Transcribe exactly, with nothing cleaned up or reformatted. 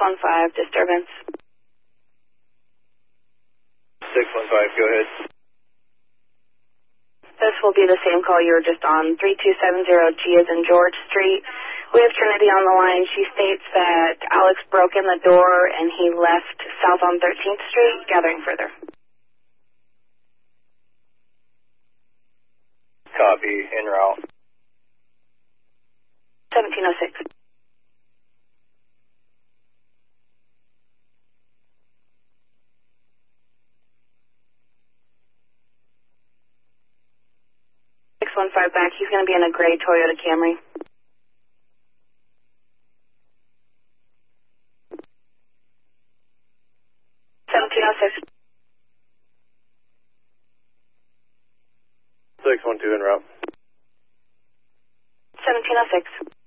one five, disturbance. six one five, go ahead. This will be the same call you were just on, three two seven zero G as in George Street. We have Trinity on the line. She states that Alex broke in the door and he left south on thirteenth Street, gathering further. Copy, en route. seventeen oh six. six one five back. He's going to be in a gray Toyota Camry. seventeen oh six. six one two en route. seventeen oh six.